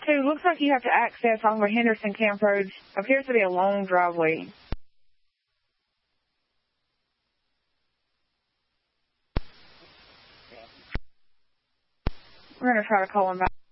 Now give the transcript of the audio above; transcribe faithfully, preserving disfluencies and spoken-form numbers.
two, looks like you have to access on the Henderson Camp Road. Appears to be a long driveway. We're going to try to call him back.